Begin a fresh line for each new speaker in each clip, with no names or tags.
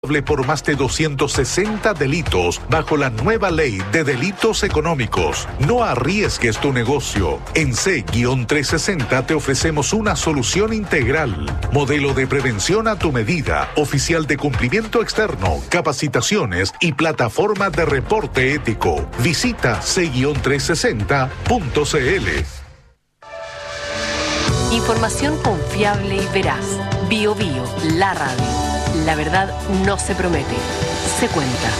por más de 260 delitos bajo la nueva ley de delitos económicos. No arriesgues tu negocio. En C-360 te ofrecemos una solución integral. Modelo de prevención a tu medida, oficial de cumplimiento externo, capacitaciones y plataforma de reporte ético. Visita C-360.cl.
Información confiable y veraz. BioBio, la radio. La verdad no se promete, se cuenta.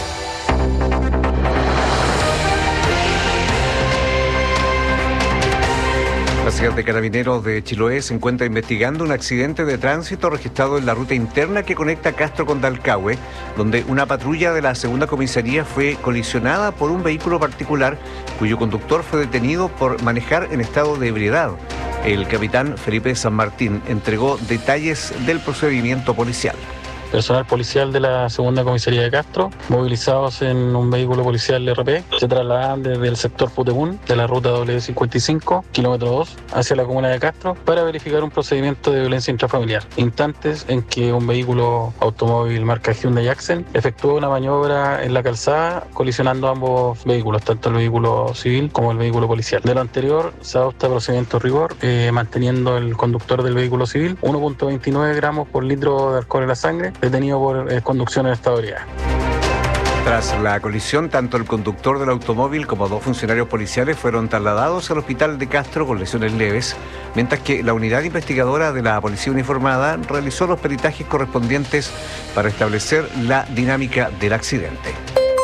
La Brigada de Carabineros de Chiloé se encuentra investigando un accidente de tránsito registrado en la ruta interna que conecta Castro con Dalcahue, donde una patrulla de la segunda comisaría fue colisionada por un vehículo particular cuyo conductor fue detenido por manejar en estado de ebriedad. El capitán Felipe San Martín entregó detalles del procedimiento policial.
Personal policial de la segunda comisaría de Castro, movilizados en un vehículo policial RP, se trasladan desde el sector Putebún de la ruta W55, kilómetro 2, hacia la comuna de Castro, para verificar un procedimiento de violencia intrafamiliar. Instantes en que un vehículo automóvil marca Hyundai Accent efectuó una maniobra en la calzada, colisionando ambos vehículos, tanto el vehículo civil como el vehículo policial. De lo anterior, se adopta procedimiento de rigor, manteniendo el conductor del vehículo civil 1.29 gramos por litro de alcohol en la sangre, detenido por conducción en estado de ebriedad.
Tras la colisión, tanto el conductor del automóvil como dos funcionarios policiales fueron trasladados al hospital de Castro con lesiones leves, mientras que la unidad investigadora de la Policía Uniformada realizó los peritajes correspondientes para establecer la dinámica del accidente.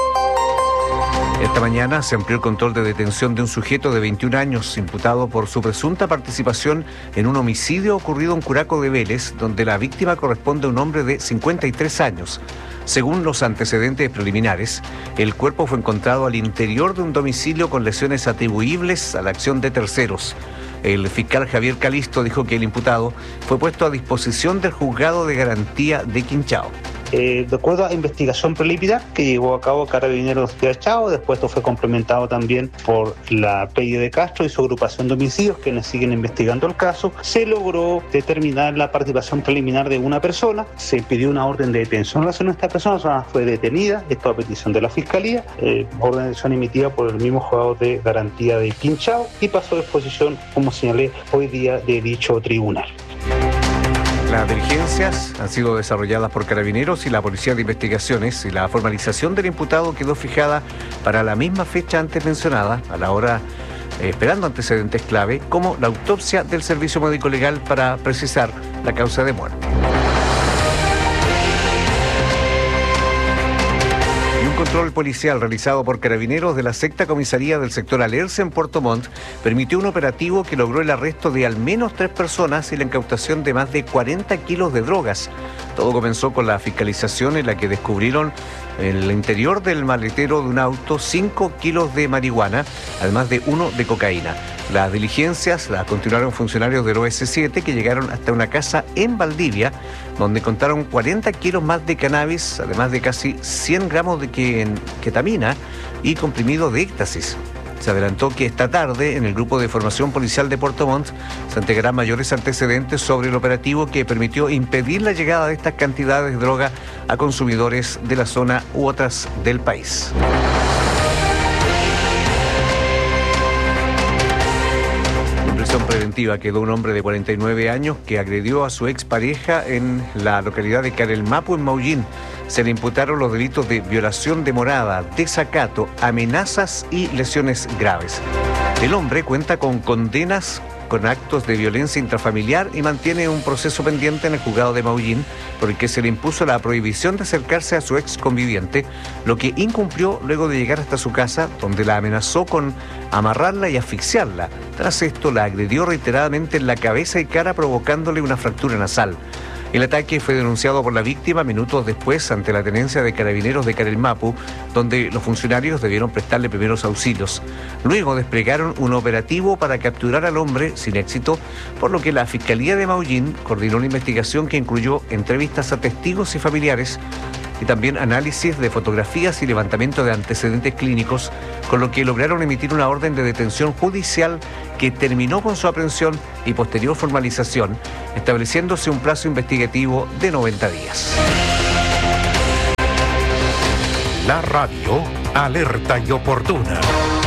Esta mañana se amplió el control de detención de un sujeto de 21 años imputado por su presunta participación en un homicidio ocurrido en Curaco de Vélez, donde la víctima corresponde a un hombre de 53 años. Según los antecedentes preliminares, el cuerpo fue encontrado al interior de un domicilio con lesiones atribuibles a la acción de terceros. El fiscal Javier Calisto dijo que el imputado fue puesto a disposición del juzgado de garantía de Quinchao.
De acuerdo a investigación preliminar que llevó a cabo Carabineros de Achao, después esto fue complementado también por la PI de Castro y su agrupación de homicidios, quienes siguen investigando el caso, se logró determinar la participación preliminar de una persona, se pidió una orden de detención en relación a esta persona, la persona fue detenida, esto a petición de la Fiscalía, orden de detención emitida por el mismo juzgado de garantía de Quinchao y pasó a disposición, como señalé, hoy día de dicho tribunal.
Las diligencias han sido desarrolladas por Carabineros y la Policía de Investigaciones y la formalización del imputado quedó fijada para la misma fecha antes mencionada, a la hora esperando antecedentes clave como la autopsia del Servicio Médico Legal para precisar la causa de muerte. Control policial realizado por Carabineros de la sexta comisaría del sector Alerce en Puerto Montt permitió un operativo que logró el arresto de al menos 3 personas y la incautación de más de 40 kilos de drogas. Todo comenzó con la fiscalización en la que descubrieron en el interior del maletero de un auto 5 kilos de marihuana, además de 1 de cocaína. Las diligencias las continuaron funcionarios del OS7 que llegaron hasta una casa en Valdivia, donde contaron 40 kilos más de cannabis, además de casi 100 gramos de ketamina y comprimido de éxtasis. Se adelantó que esta tarde en el Grupo de Formación Policial de Puerto Montt se entregarán mayores antecedentes sobre el operativo que permitió impedir la llegada de estas cantidades de droga a consumidores de la zona u otras del país. En prisión preventiva quedó un hombre de 49 años que agredió a su expareja en la localidad de Carelmapu, en Maullín. Se le imputaron los delitos de violación de morada, desacato, amenazas y lesiones graves. El hombre cuenta con condenas con actos de violencia intrafamiliar y mantiene un proceso pendiente en el juzgado de Maullín por el que se le impuso la prohibición de acercarse a su ex conviviente, lo que incumplió luego de llegar hasta su casa, donde la amenazó con amarrarla y asfixiarla. Tras esto la agredió reiteradamente en la cabeza y cara, provocándole una fractura nasal. El ataque fue denunciado por la víctima minutos después ante la tenencia de Carabineros de Carelmapu, donde los funcionarios debieron prestarle primeros auxilios. Luego desplegaron un operativo para capturar al hombre sin éxito, por lo que la Fiscalía de Maullín coordinó una investigación que incluyó entrevistas a testigos y familiares y también análisis de fotografías y levantamiento de antecedentes clínicos, con lo que lograron emitir una orden de detención judicial que terminó con su aprehensión y posterior formalización, estableciéndose un plazo investigativo de 90 días.
La radio, alerta y oportuna.